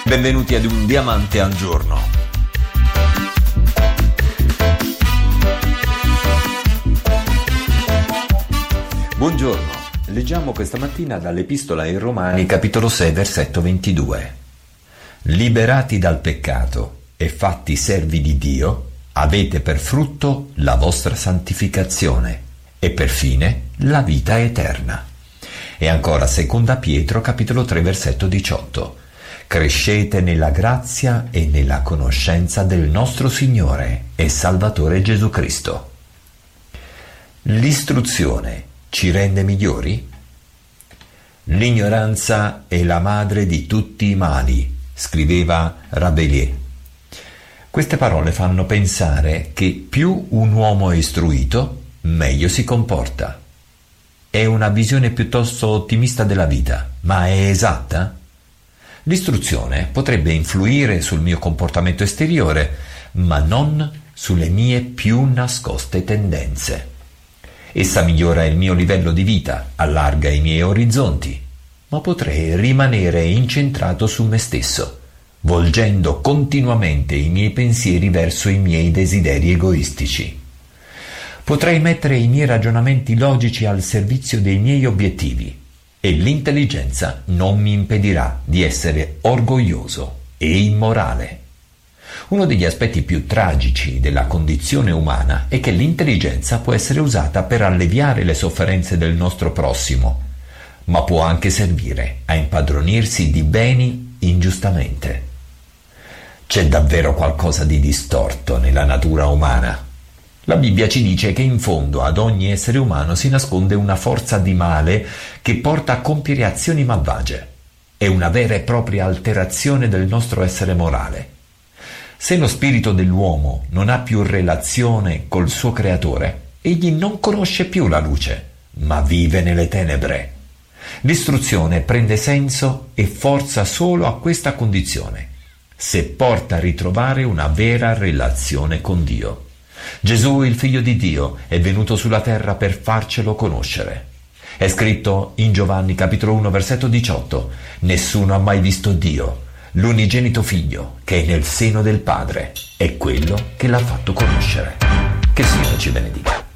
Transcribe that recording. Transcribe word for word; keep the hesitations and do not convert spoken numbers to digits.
Benvenuti ad Un Diamante al Giorno. Buongiorno, leggiamo questa mattina dall'Epistola ai Romani, capitolo sei, versetto ventidue. Liberati dal peccato e fatti servi di Dio, avete per frutto la vostra santificazione e per fine la vita eterna. E ancora seconda Pietro, capitolo tre, versetto diciotto. Crescete nella grazia e nella conoscenza del nostro Signore e Salvatore Gesù Cristo. L'istruzione ci rende migliori? L'ignoranza è la madre di tutti i mali, scriveva Rabelais. Queste parole fanno pensare che più un uomo è istruito, meglio si comporta. È una visione piuttosto ottimista della vita, ma è esatta? L'istruzione potrebbe influire sul mio comportamento esteriore, ma non sulle mie più nascoste tendenze. Essa migliora il mio livello di vita, allarga i miei orizzonti, ma potrei rimanere incentrato su me stesso, volgendo continuamente i miei pensieri verso i miei desideri egoistici. Potrei mettere i miei ragionamenti logici al servizio dei miei obiettivi, e l'intelligenza non mi impedirà di essere orgoglioso e immorale. Uno degli aspetti più tragici della condizione umana è che l'intelligenza può essere usata per alleviare le sofferenze del nostro prossimo, ma può anche servire a impadronirsi di beni ingiustamente. C'è davvero qualcosa di distorto nella natura umana. La Bibbia ci dice che in fondo ad ogni essere umano si nasconde una forza di male che porta a compiere azioni malvagie. È una vera e propria alterazione del nostro essere morale. Se lo spirito dell'uomo non ha più relazione col suo creatore, egli non conosce più la luce, ma vive nelle tenebre. L'istruzione prende senso e forza solo a questa condizione, se porta a ritrovare una vera relazione con Dio. Gesù, il Figlio di Dio, è venuto sulla terra per farcelo conoscere. È scritto in Giovanni capitolo uno versetto diciotto: nessuno ha mai visto Dio, l'unigenito Figlio che è nel seno del Padre è quello che l'ha fatto conoscere. Che il Signore ci benedica.